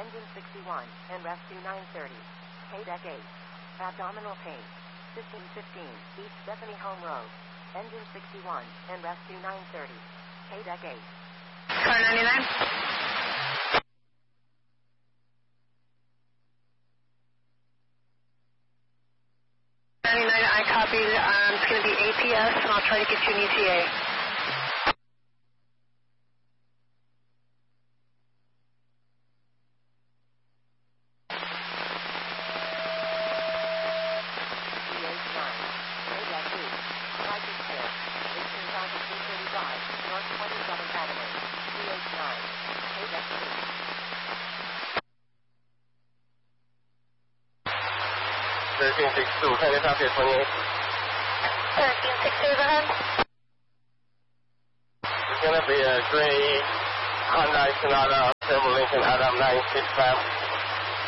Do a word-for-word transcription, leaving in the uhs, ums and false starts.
engine sixty-one, and rescue nine thirty. K-Deck eight. Abdominal pain. fifteen fifteen, East Stephanie Home Road. Engine sixty-one, and rescue nine thirty. K-Deck eight. Car ninety-nine. ninety-nine, I copied. Um, it's going to be A P S, and I'll try to get you an E T A. thirteen six two, can you copy twenty-eight? thirteen six two, go ahead. It's going to be a gray Hyundai Sonata Turbo Lincoln Adam nine six five.